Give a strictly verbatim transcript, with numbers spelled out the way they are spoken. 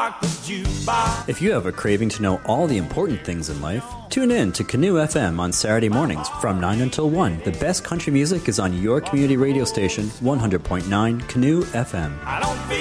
rock the jukebox. If you have a craving to know all the important things in life, tune in to Canoe F M on Saturday mornings from nine until one. The best country music is on your community radio station, one hundred point nine Canoe F M. I don't feel